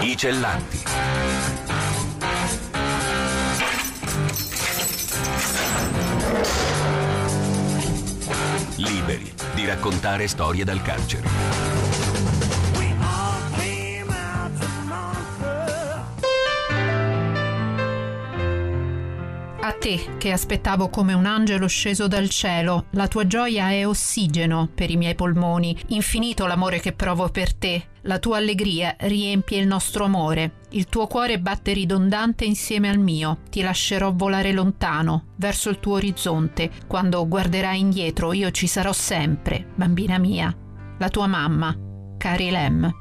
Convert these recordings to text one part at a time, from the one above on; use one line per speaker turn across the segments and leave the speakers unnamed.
I Cellanti. Liberi di raccontare storie dal carcere.
A te, che aspettavo come un angelo sceso dal cielo, la tua gioia è ossigeno per i miei polmoni, infinito l'amore che provo per te, la tua allegria riempie il nostro amore, il tuo cuore batte ridondante insieme al mio, ti lascerò volare lontano, verso il tuo orizzonte, quando guarderai indietro io ci sarò sempre, bambina mia, la tua mamma, Carrie Lam.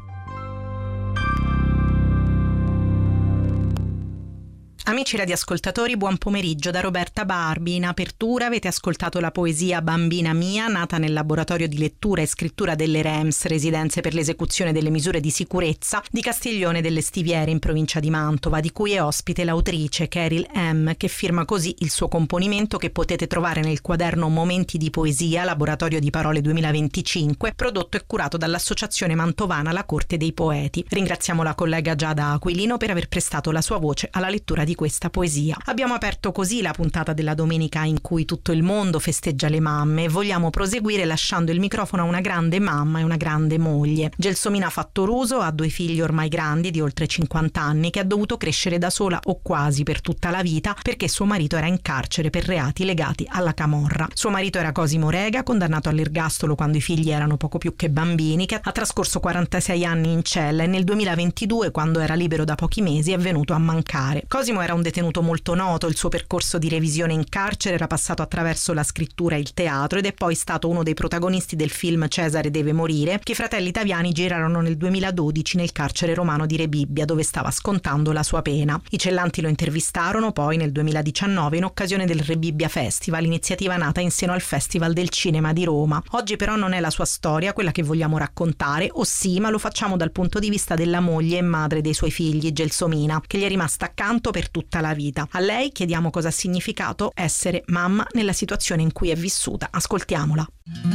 Amici radioascoltatori, buon pomeriggio da Roberta Barbi. In apertura avete ascoltato la poesia Bambina mia, nata nel laboratorio di lettura e scrittura delle REMS, Residenze per l'esecuzione delle misure di sicurezza, di Castiglione delle Stiviere in provincia di Mantova, di cui è ospite l'autrice Carrie Lam, che firma così il suo componimento che potete trovare nel quaderno Momenti di poesia, Laboratorio di Parole 2025, prodotto e curato dall'Associazione Mantovana La Corte dei Poeti. Ringraziamo la collega Giada Aquilino per aver prestato la sua voce alla lettura di questa poesia. Abbiamo aperto così la puntata della domenica in cui tutto il mondo festeggia le mamme e vogliamo proseguire lasciando il microfono a una grande mamma e una grande moglie. Gelsomina Fattoruso ha 2 figli ormai grandi di oltre 50 anni che ha dovuto crescere da sola o quasi per tutta la vita perché suo marito era in carcere per reati legati alla camorra. Suo marito era Cosimo Rega, condannato all'ergastolo quando i figli erano poco più che bambini, che ha trascorso 46 anni in cella e nel 2022, quando era libero da pochi mesi, è venuto a mancare. Cosimo era un detenuto molto noto, il suo percorso di revisione in carcere era passato attraverso la scrittura e il teatro ed è poi stato uno dei protagonisti del film Cesare deve morire, che i fratelli Taviani girarono nel 2012 nel carcere romano di Rebibbia, dove stava scontando la sua pena. I Cellanti lo intervistarono poi nel 2019 in occasione del Rebibbia Festival, iniziativa nata in seno al Festival del Cinema di Roma. Oggi però non è la sua storia quella che vogliamo raccontare, o sì, ma lo facciamo dal punto di vista della moglie e madre dei suoi figli, Gelsomina, che gli è rimasta accanto per tutta la vita. A lei chiediamo cosa ha significato essere mamma nella situazione in cui è vissuta. Ascoltiamola.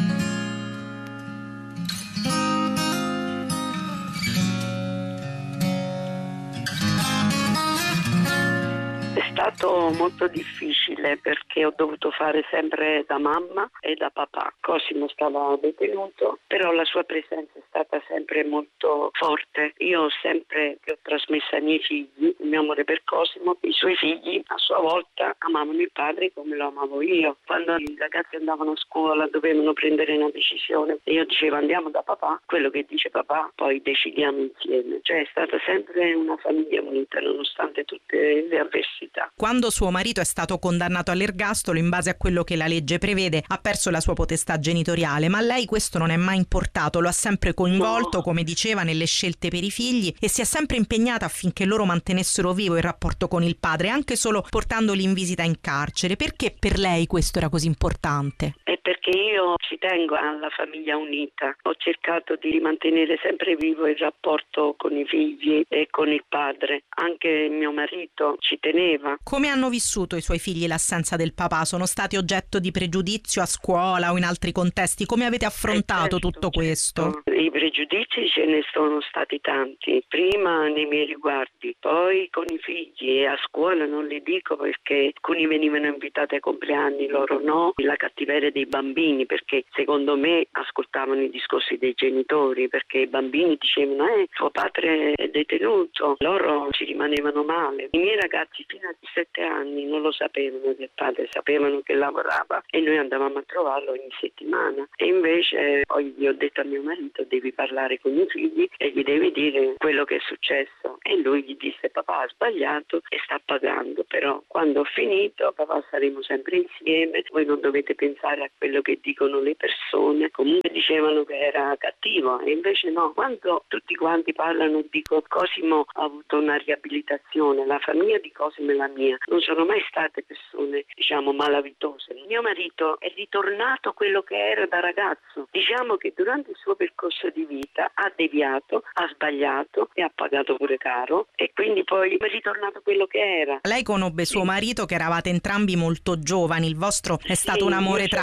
È stato molto difficile perché ho dovuto fare sempre da mamma e da papà. Cosimo stava detenuto, però la sua presenza è stata sempre molto forte. Io ho sempre trasmesso ai miei figli il mio amore per Cosimo. I suoi figli a sua volta amavano il padre come lo amavo io. Quando i ragazzi andavano a scuola dovevano prendere una decisione e io dicevo andiamo da papà, quello che dice papà poi decidiamo insieme. Cioè è stata sempre una famiglia unita nonostante tutte le avversità.
Quando suo marito è stato condannato all'ergastolo, in base a quello che la legge prevede, ha perso la sua potestà genitoriale, ma a lei questo non è mai importato, lo ha sempre coinvolto,
No.
come diceva, nelle scelte per i figli e si è sempre impegnata affinché loro mantenessero vivo il rapporto con il padre, anche solo portandoli in visita in carcere. Perché per lei questo era così importante?
È perché io ci tengo alla famiglia unita. Ho cercato di mantenere sempre vivo il rapporto con i figli e con il padre. Anche mio marito ci teneva.
Come hanno vissuto i suoi figli l'assenza del papà? Sono stati oggetto di pregiudizio a scuola o in altri contesti? Come avete affrontato tutto questo?
I pregiudizi ce ne sono stati tanti, prima nei miei riguardi, poi con i figli e a scuola non le dico perché alcuni venivano invitati ai compleanni, loro no, la cattiveria dei bambini perché secondo me ascoltavano i discorsi dei genitori perché i bambini dicevano tuo padre è detenuto, loro ci rimanevano male. I miei ragazzi fino a 7 anni non lo sapevano del padre, sapevano che lavorava e noi andavamo a trovarlo ogni settimana e invece poi gli ho detto a mio marito devi parlare con i figli e gli devi dire quello che è successo e lui gli disse papà ha sbagliato e sta pagando, però quando ho finito papà saremo sempre insieme, voi non dovete pensare a quello che dicono le persone. Comunque dicevano che era cattivo e invece no, quando tutti quanti parlano dico Cosimo ha avuto una riabilitazione, la famiglia di Cosimo e la mia non sono mai state persone diciamo malavitose. Mio marito è ritornato quello che era da ragazzo, diciamo che durante il suo percorso di vita ha deviato, ha sbagliato e ha pagato pure caro e quindi poi è ritornato quello che era.
Lei conobbe suo marito che eravate entrambi molto giovani, il vostro è stato un amore travolgente.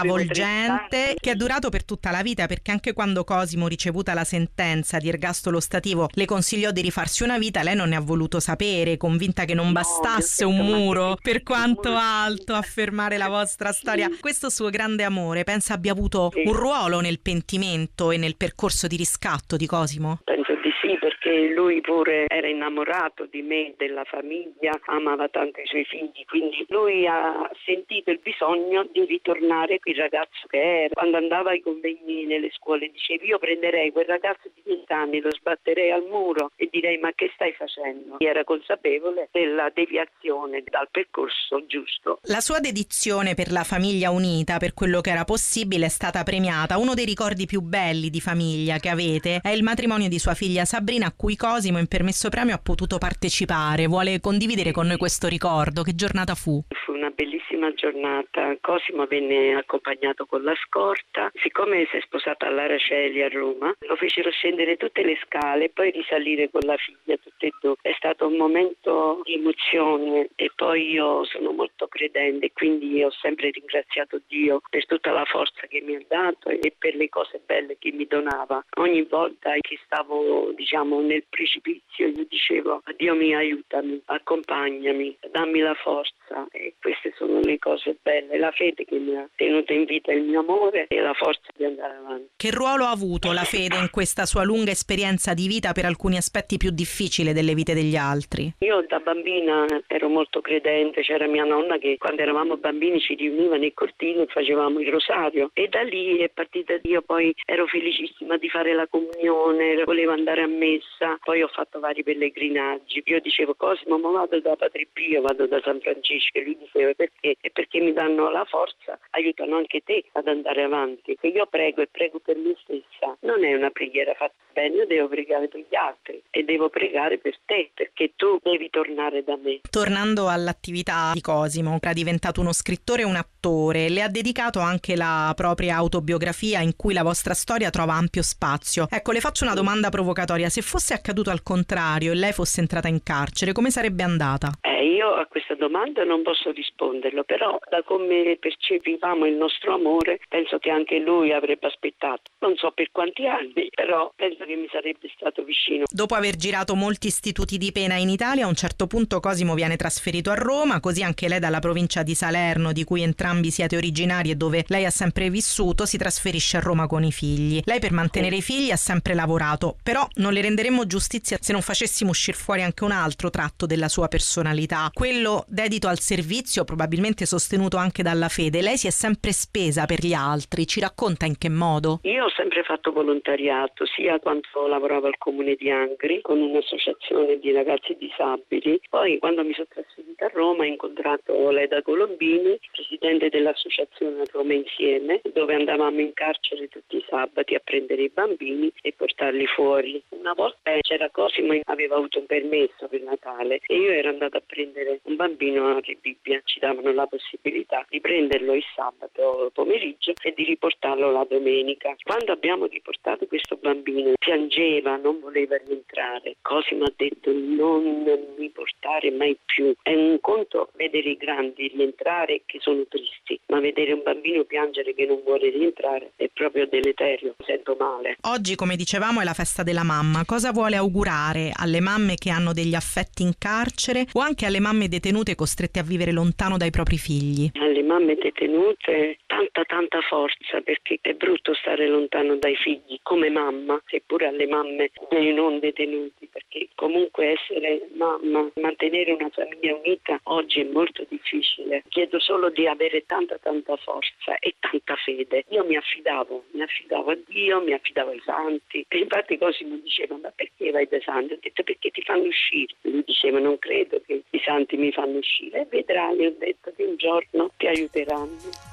coinvolgente, che è durato per tutta la vita, perché anche quando Cosimo, ricevuta la sentenza di ergastolo stativo, le consigliò di rifarsi una vita, lei non ne ha voluto sapere, convinta che non bastasse un muro, per quanto alto, a fermare la vostra storia. Questo suo grande amore, pensa abbia avuto un ruolo nel pentimento e nel percorso di riscatto di Cosimo?
Penso di sì, perché lui pure era innamorato di me, della famiglia, amava tanto i suoi figli, quindi lui ha sentito il bisogno di ritornare quel ragazzo che era. Quando andava ai convegni nelle scuole diceva: io prenderei quel ragazzo di 20 anni, lo sbatterei al muro e direi: ma che stai facendo? Era consapevole della deviazione dal percorso giusto.
La sua dedizione per la famiglia unita, per quello che era possibile, è stata premiata. Uno dei ricordi più belli di famiglia che avete è il matrimonio di sua figlia Sabrina, a cui Cosimo in permesso premio ha potuto partecipare. Vuole condividere con noi questo ricordo? Che giornata fu?
Fu una bellissima giornata. Cosimo venne accompagnato con la scorta. Siccome si è sposata all'Araceli a Roma, lo fecero scendere tutte le scale e poi risalire con la figlia tutte e due. È stato un momento di emozione, e poi io sono molto credente, quindi ho sempre ringraziato Dio per tutta la forza che mi ha dato e per le cose belle che mi donava. Ogni volta che stavo, nel precipizio, io dicevo: Dio mio, aiutami, accompagnami, dammi la forza. E queste sono le cose belle, la fede che mi ha tenuto in vita, il mio amore e la forza di andare avanti.
Che ruolo ha avuto la fede in questa sua lunga esperienza di vita, per alcuni aspetti più difficili delle vite degli altri?
Io da bambina ero molto credente, c'era mia nonna che quando eravamo bambini ci riuniva nei cortili e facevamo il rosario, e da lì è partita. Io poi ero felicissima di fare la comunione, volevo andare a messa, poi ho fatto vari pellegrinaggi. Io dicevo: Cosimo, ma vado da Padre Pio, vado da San Francesco. E lui diceva: perché? E perché mi danno la forza, aiutano anche te ad andare avanti. E io prego e prego per me stessa. Non è una preghiera fatta bene, io devo pregare per gli altri e devo pregare per te, perché tu devi tornare da me.
Tornando all'attività di Cosimo, era diventato uno scrittore e un attore. Le ha dedicato anche la propria autobiografia, in cui la vostra storia trova ampio spazio. Ecco, le faccio una domanda provocatoria: se fosse accaduto al contrario e lei fosse entrata in carcere, come sarebbe andata?
Io a questa domanda non posso risponderlo, però da come percepivamo il nostro amore penso che anche lui avrebbe aspettato, non so per quanti anni, però penso che mi sarebbe stato vicino.
Dopo aver girato molti istituti di pena in Italia, a un certo punto Cosimo viene trasferito a Roma, così anche lei dalla provincia di Salerno, di cui entrambi siete originari e dove lei ha sempre vissuto, si trasferisce a Roma con i figli. Lei per mantenere i figli ha sempre lavorato, però non le renderemmo giustizia se non facessimo uscire fuori anche un altro tratto della sua personalità, quello dedito al servizio, probabilmente sostenuto anche dalla fede. Lei si è sempre spesa per gli altri, ci racconta in che modo?
Io ho sempre fatto volontariato, sia quando lavoravo al comune di Angri con un'associazione di ragazzi disabili, poi quando mi sono trasferita a Roma ho incontrato Leda Colombini, presidente dell'associazione Roma Insieme, dove andavamo in carcere tutti i sabati a prendere i bambini e portarli fuori. Una volta c'era Cosimo, aveva avuto un permesso per Natale e io ero andata a prendere un bambino a Rebibbia. Ci davano la possibilità di prenderlo il sabato pomeriggio e di riportarlo la domenica. Quando abbiamo riportato questo bambino, piangeva, non voleva rientrare. Cosimo ha detto: non mi portare mai più. È un conto vedere i grandi rientrare che sono tristi, ma vedere un bambino piangere che non vuole rientrare è proprio deleterio, mi sento male.
Oggi, come dicevamo, è la festa della mamma. Cosa vuole augurare alle mamme che hanno degli affetti in carcere o anche alle mamme detenute costrette a vivere lontano dai propri figli?
Alle mamme detenute tanta forza, perché è brutto stare lontano dai figli come mamma, seppure alle mamme dei non detenuti, perché comunque essere mamma, mantenere una famiglia unita oggi è molto difficile. Chiedo solo di avere tanta forza e tanta fede. Io mi affidavo a Dio, mi affidavo ai santi, e infatti Cosimo diceva: ma perché vai dai santi? Ho detto: perché ti fanno uscire. Lui diceva: non credo che i santi mi fanno uscire, e vedrai, ho detto, che un giorno ti aiuteranno.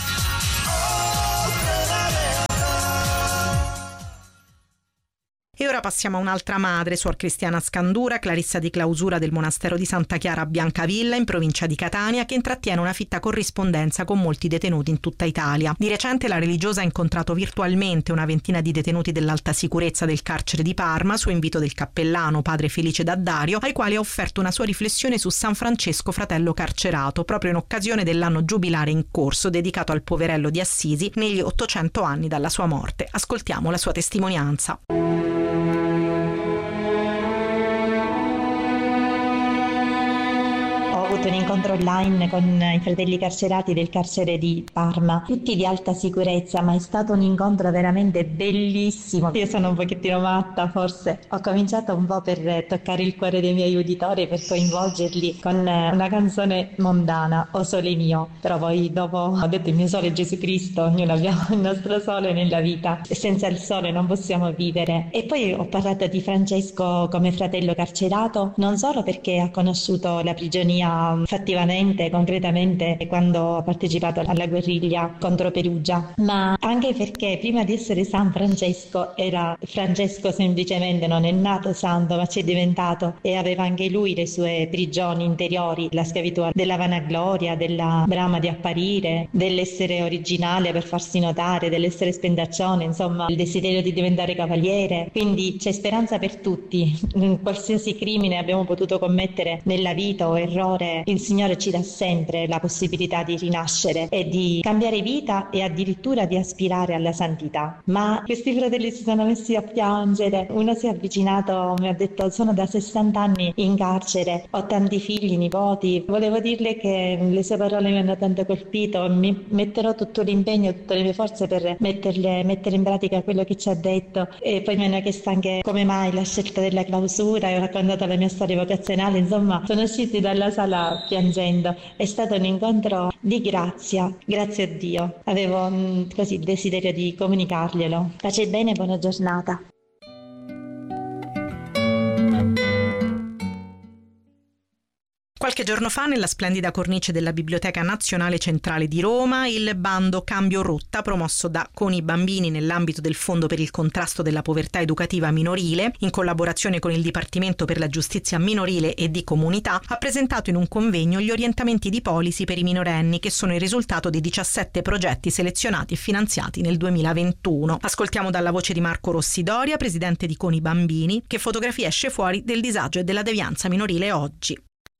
E ora ora passiamo a un'altra madre, Suor Cristiana Scandura, clarissa di clausura del monastero di Santa Chiara a Biancavilla, in provincia di Catania, che intrattiene una fitta corrispondenza con molti detenuti in tutta Italia. Di recente la religiosa ha incontrato virtualmente una ventina di detenuti dell'alta sicurezza del carcere di Parma, su invito del cappellano padre Felice D'Addario, ai quali ha offerto una sua riflessione su San Francesco fratello carcerato, proprio in occasione dell'anno giubilare in corso dedicato al poverello di Assisi negli 800 anni dalla sua morte. Ascoltiamo la sua testimonianza.
Un incontro online con i fratelli carcerati del carcere di Parma, tutti di alta sicurezza, ma è stato un incontro veramente bellissimo. Io sono un pochettino matta, forse ho cominciato un po' per toccare il cuore dei miei uditori, per coinvolgerli con una canzone mondana, O Sole Mio, però poi dopo ho detto: il mio sole è Gesù Cristo, ognuno abbiamo il nostro sole nella vita, senza il sole non possiamo vivere. E poi ho parlato di Francesco come fratello carcerato, non solo perché ha conosciuto la prigionia fattivamente, concretamente, quando ha partecipato alla guerriglia contro Perugia, ma anche perché prima di essere San Francesco era Francesco semplicemente, non è nato santo ma ci è diventato, e aveva anche lui le sue prigioni interiori, la schiavitù della vanagloria, della brama di apparire, dell'essere originale per farsi notare, dell'essere spendaccione, insomma il desiderio di diventare cavaliere. Quindi c'è speranza per tutti. Qualsiasi crimine abbiamo potuto commettere nella vita o errore, il Signore ci dà sempre la possibilità di rinascere e di cambiare vita e addirittura di aspirare alla santità. Ma questi fratelli si sono messi a piangere. Uno si è avvicinato, mi ha detto: sono da 60 anni in carcere, ho tanti figli, nipoti. Volevo dirle che le sue parole mi hanno tanto colpito, mi metterò tutto l'impegno, tutte le mie forze per mettere in pratica quello che ci ha detto. E poi mi hanno chiesto anche come mai la scelta della clausura, e ho raccontato la mia storia vocazionale. Insomma, sono usciti dalla sala piangendo. È stato un incontro di grazia, grazie a Dio. Avevo così il desiderio di comunicarglielo. Pace e bene, buona giornata.
Qualche giorno fa, nella splendida cornice della Biblioteca Nazionale Centrale di Roma, il bando Cambio Rotta, promosso da Con i Bambini nell'ambito del Fondo per il contrasto della povertà educativa minorile, in collaborazione con il Dipartimento per la Giustizia Minorile e di Comunità, ha presentato in un convegno gli orientamenti di policy per i minorenni, che sono il risultato di 17 progetti selezionati e finanziati nel 2021. Ascoltiamo dalla voce di Marco Rossidoria, presidente di Con i Bambini, che fotografia esce fuori del disagio e della devianza minorile oggi.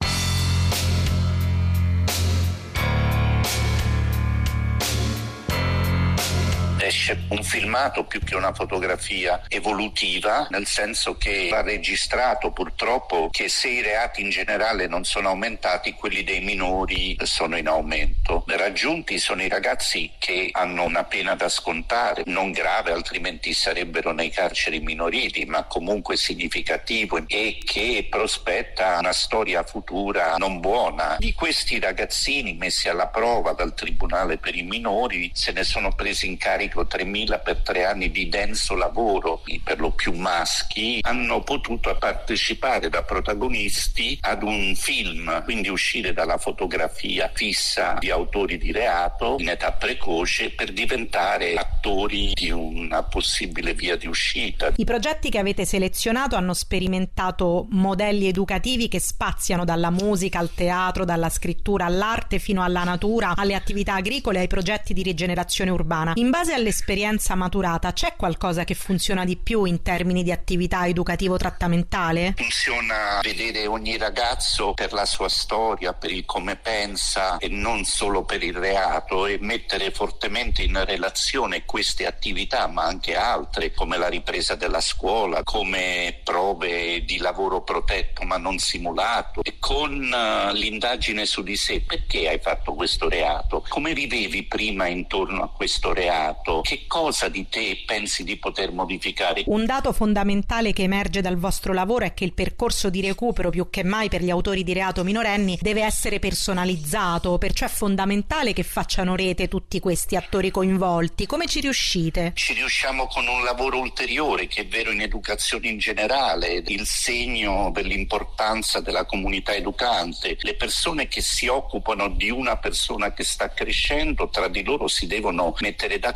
Esce un filmato più che una fotografia evolutiva, nel senso che va registrato purtroppo che se i reati in generale non sono aumentati, quelli dei minori sono in aumento. Raggiunti sono i ragazzi che hanno una pena da scontare, non grave, altrimenti sarebbero nei carceri minorili, ma comunque significativo, e che prospetta una storia futura non buona. Di questi ragazzini messi alla prova dal Tribunale per i minori se ne sono presi in carico 3.000 per 3 anni di denso lavoro, per lo più maschi, hanno potuto partecipare da protagonisti ad un film, quindi uscire dalla fotografia fissa di autori di reato in età precoce per diventare attori di una possibile via di uscita.
I progetti che avete selezionato hanno sperimentato modelli educativi che spaziano dalla musica al teatro, dalla scrittura all'arte fino alla natura, alle attività agricole, ai progetti di rigenerazione urbana. In base all'esperienza maturata, c'è qualcosa che funziona di più in termini di attività educativo-trattamentale?
Funziona vedere ogni ragazzo per la sua storia, per il come pensa e non solo per il reato, e mettere fortemente in relazione queste attività, ma anche altre, come la ripresa della scuola, come prove di lavoro protetto ma non simulato, e con l'indagine su di sé. Perché hai fatto questo reato? Come vivevi prima intorno a questo reato? Che cosa di te pensi di poter modificare?
Un dato fondamentale che emerge dal vostro lavoro è che il percorso di recupero, più che mai per gli autori di reato minorenni, deve essere personalizzato, perciò è fondamentale che facciano rete tutti questi attori coinvolti. Come ci riuscite?
Ci riusciamo con un lavoro ulteriore, che è vero in educazione in generale, il segno dell'importanza della comunità educante. Le persone che si occupano di una persona che sta crescendo tra di loro si devono mettere d'accordo e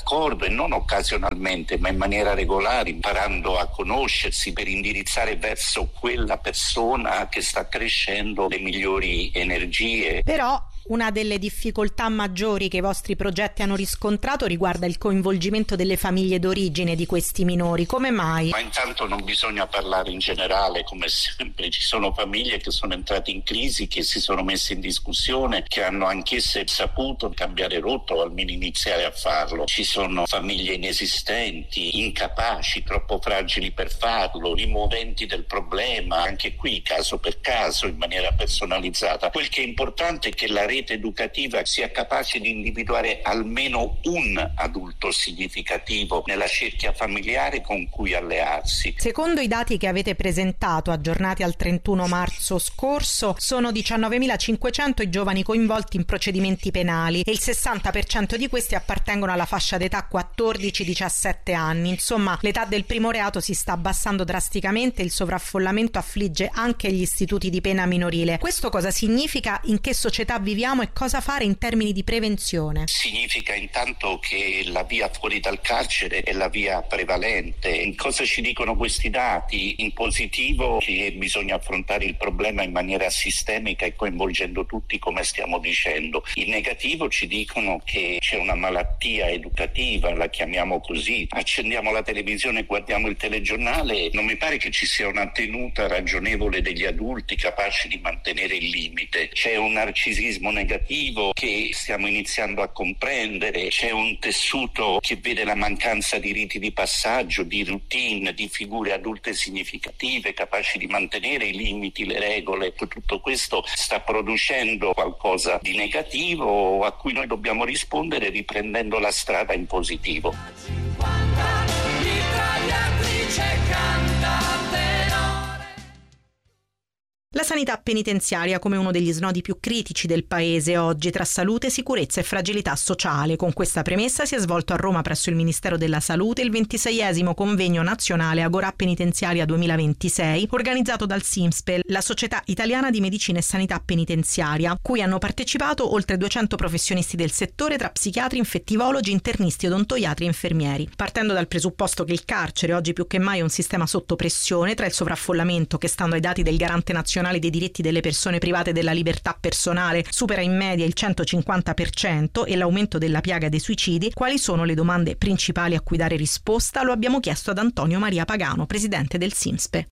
non occasionalmente ma in maniera regolare, imparando a conoscersi per indirizzare verso quella persona che sta crescendo le migliori energie.
Però una delle difficoltà maggiori che i vostri progetti hanno riscontrato riguarda il coinvolgimento delle famiglie d'origine di questi minori. Come mai?
Ma intanto non bisogna parlare in generale, come sempre. Ci sono famiglie che sono entrate in crisi, che si sono messe in discussione, che hanno anch'esse saputo cambiare rotta o almeno iniziare a farlo. Ci sono famiglie inesistenti, incapaci, troppo fragili per farlo, rimuoventi del problema, anche qui caso per caso, in maniera personalizzata. Quel che è importante è che la rete educativa sia capace di individuare almeno un adulto significativo nella cerchia familiare con cui allearsi.
Secondo i dati che avete presentato, aggiornati al 31 marzo scorso, sono 19.500 i giovani coinvolti in procedimenti penali e il 60% di questi appartengono alla fascia d'età 14-17 anni. Insomma, l'età del primo reato si sta abbassando drasticamente e il sovraffollamento affligge anche gli istituti di pena minorile. Questo cosa significa? In che società viviamo e cosa fare in termini di prevenzione?
Significa intanto che la via fuori dal carcere è la via prevalente. Cosa ci dicono questi dati? In positivo che bisogna affrontare il problema in maniera sistemica e coinvolgendo tutti, come stiamo dicendo. In negativo ci dicono che c'è una malattia educativa, la chiamiamo così. Accendiamo la televisione e guardiamo il telegiornale, non mi pare che ci sia una tenuta ragionevole degli adulti capaci di mantenere il limite. C'è un narcisismo negativo che stiamo iniziando a comprendere, c'è un tessuto che vede la mancanza di riti di passaggio, di routine, di figure adulte significative capaci di mantenere i limiti, le regole. Tutto questo sta producendo qualcosa di negativo a cui noi dobbiamo rispondere riprendendo la strada in positivo.
La sanità penitenziaria come uno degli snodi più critici del paese oggi tra salute, sicurezza e fragilità sociale. Con questa premessa si è svolto a Roma presso il Ministero della Salute il 26esimo convegno nazionale Agorà Penitenziaria 2026 organizzato dal SIMSPE, la Società Italiana di Medicina e Sanità Penitenziaria, cui hanno partecipato oltre 200 professionisti del settore tra psichiatri, infettivologi, internisti, odontoiatri e infermieri. Partendo dal presupposto che il carcere oggi più che mai è un sistema sotto pressione tra il sovraffollamento che, stando ai dati del Garante Nazionale dei diritti delle persone private della libertà personale, supera in media il 150% e l'aumento della piaga dei suicidi, quali sono le domande principali a cui dare risposta? Lo abbiamo chiesto ad Antonio Maria Pagano, presidente del SIMSPE.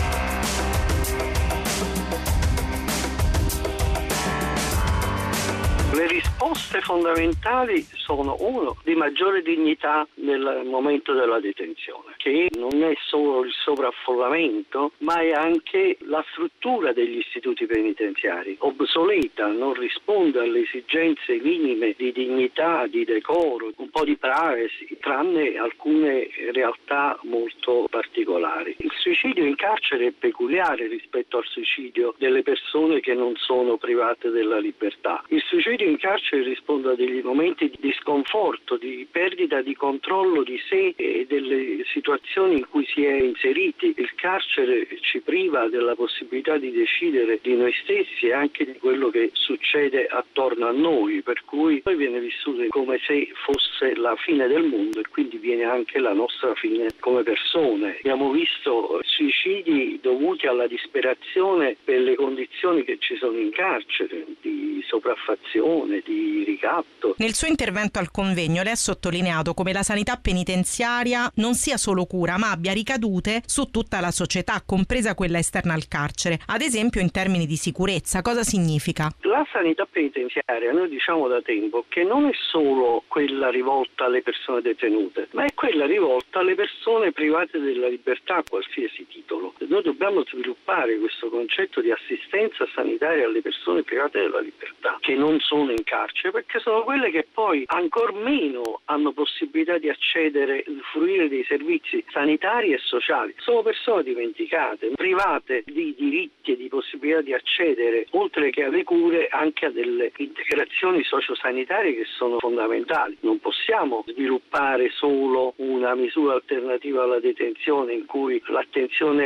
Le risposte fondamentali sono: uno, di maggiore dignità nel momento della detenzione, che non è solo il sovraffollamento, ma è anche la struttura degli istituti penitenziari, obsoleta, non risponde alle esigenze minime di dignità, di decoro, un po' di privacy, tranne alcune realtà molto particolari. Il suicidio in carcere è peculiare rispetto al suicidio delle persone che non sono private della libertà. Il suicidio in carcere risponde a degli momenti di sconforto, di perdita di controllo di sé e delle situazioni in cui si è inseriti. Il carcere ci priva della possibilità di decidere di noi stessi e anche di quello che succede attorno a noi, per cui poi viene vissuto come se fosse la fine del mondo e quindi viene anche la nostra fine come persone. Abbiamo visto suicidi dovuti alla disperazione per le condizioni che ci sono in carcere, di sopraffazione, di ricatto.
Nel suo intervento al convegno lei ha sottolineato come la sanità penitenziaria non sia solo cura, ma abbia ricadute su tutta la società, compresa quella esterna al carcere, ad esempio in termini di sicurezza. Cosa significa?
La sanità penitenziaria, noi diciamo da tempo che non è solo quella rivolta alle persone detenute, ma è quella rivolta alle persone private della libertà a qualsiasi titolo. Noi dobbiamo sviluppare questo concetto di assistenza sanitaria alle persone private della libertà che non sono in carcere, perché sono quelle che poi ancor meno hanno possibilità di accedere, di fruire dei servizi sanitari e sociali. Sono persone dimenticate, private di diritti e di possibilità di accedere, oltre che alle cure, anche a delle integrazioni sociosanitarie che sono fondamentali. Non possiamo sviluppare solo una misura alternativa alla detenzione in cui l'attenzione è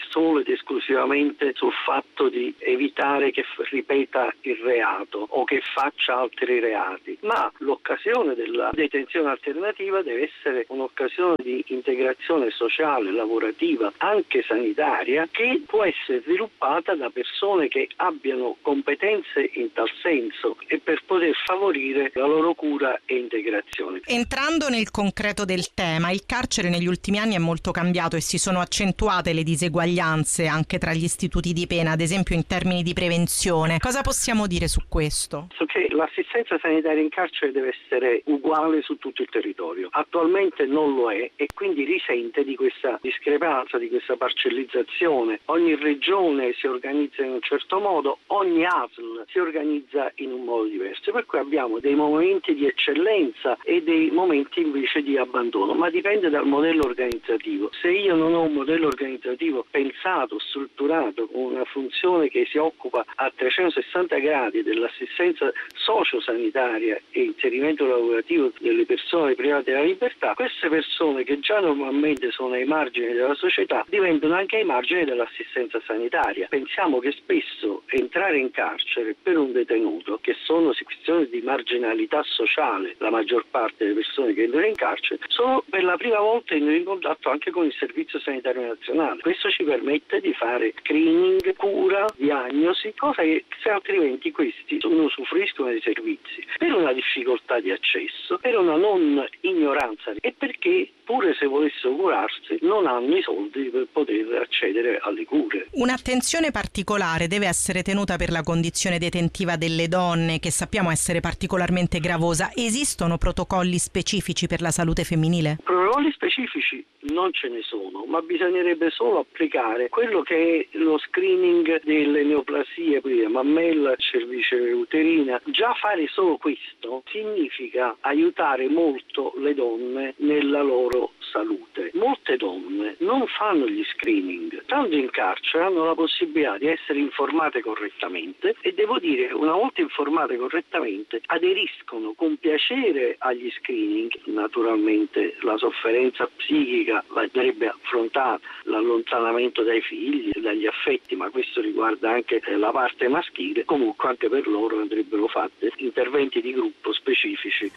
solo ed esclusivamente sul fatto di evitare che ripeta il reato o che faccia altri reati, ma l'occasione della detenzione alternativa deve essere un'occasione di integrazione sociale, lavorativa, anche sanitaria, che può essere sviluppata da persone che abbiano competenze in tal senso e per poter favorire la loro cura e integrazione.
Entrando nel concreto del tema, il carcere negli ultimi anni è molto cambiato e si sono accentuate le diseguaglianze anche tra gli istituti di pena, ad esempio in termini di prevenzione. Cosa possiamo dire su questo?
Che l'assistenza sanitaria in carcere deve essere uguale su tutto il territorio. Attualmente non lo è e quindi risente di questa discrepanza, di questa parcellizzazione. Ogni regione si organizza in un certo modo, ogni ASL si organizza in un modo diverso, per cui abbiamo dei momenti di eccellenza e dei momenti invece di abbandono, ma dipende dal modello organizzativo. Se io non ho un modello organizzativo pensato, strutturato, con una funzione che si occupa a 360 gradi dell'assistenza sociosanitaria e inserimento lavorativo delle persone private della libertà, queste persone che già normalmente sono ai margini della società diventano anche ai margini dell'assistenza sanitaria. Pensiamo che spesso entrare in carcere per un detenuto, che sono situazioni di marginalità sociale, la maggior parte delle persone che entrano in carcere, sono per la prima volta in contatto anche con il Servizio Sanitario Nazionale. Questo ci permette di fare screening, cura, diagnosi, cosa che se altrimenti questi non usufruiscono dei servizi per una difficoltà di accesso, per una non ignoranza e perché pure se volessero curarsi non hanno i soldi per poter accedere alle cure.
Un'attenzione particolare deve essere tenuta per la condizione detentiva delle donne, che sappiamo essere particolarmente gravosa. Esistono protocolli specifici per la salute femminile?
Protocolli specifici non ce ne sono, ma bisognerebbe solo applicare quello che è lo screening delle neoplasie, quindi mammella, cervice uterina. Già fare solo questo significa aiutare molto le donne nella loro salute. Molte donne non fanno gli screening, tanto in carcere hanno la possibilità di essere informate correttamente e devo dire, una volta informate correttamente, aderiscono con piacere agli screening. Naturalmente la sofferenza psichica andrebbe affrontata, l'allontanamento dai figli, dagli affetti, ma questo riguarda anche la parte maschile. Comunque anche per loro andrebbero fatte interventi di gruppo specifici.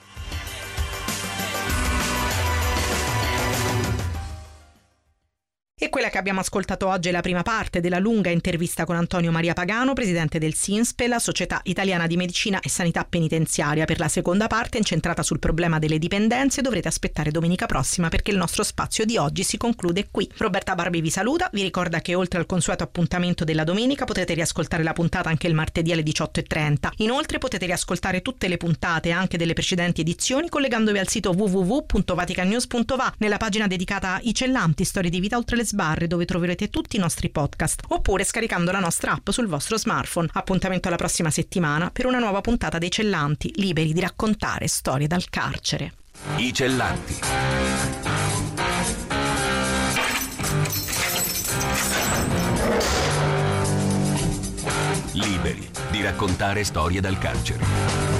E quella che abbiamo ascoltato oggi è la prima parte della lunga intervista con Antonio Maria Pagano, presidente del SINSPE, la Società Italiana di Medicina e Sanità Penitenziaria. Per la seconda parte, incentrata sul problema delle dipendenze, dovrete aspettare domenica prossima perché il nostro spazio di oggi si conclude qui. Roberta Barbi vi saluta, vi ricorda che oltre al consueto appuntamento della domenica potrete riascoltare la puntata anche il martedì alle 18:30. Inoltre potete riascoltare tutte le puntate anche delle precedenti edizioni collegandovi al sito www.vaticannews.va nella pagina dedicata ai cellanti, storie di vita oltre le sbarre, dove troverete tutti i nostri podcast, oppure scaricando la nostra app sul vostro smartphone. Appuntamento alla prossima settimana per una nuova puntata dei Cellanti, liberi di raccontare storie dal carcere.
I Cellanti. Liberi di raccontare storie dal carcere.